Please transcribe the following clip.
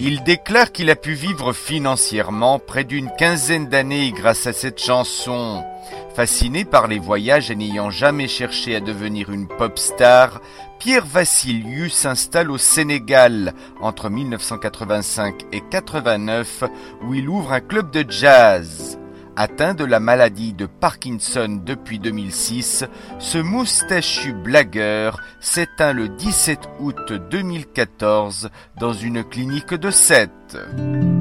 Il déclare qu'il a pu vivre financièrement près d'une quinzaine d'années grâce à cette chanson. Fasciné par les voyages et n'ayant jamais cherché à devenir une pop star, Pierre Vassiliou s'installe au Sénégal entre 1985 et 89 où il ouvre un club de jazz. Atteint de la maladie de Parkinson depuis 2006, ce moustachu blagueur s'éteint le 17 août 2014 dans une clinique de Sète.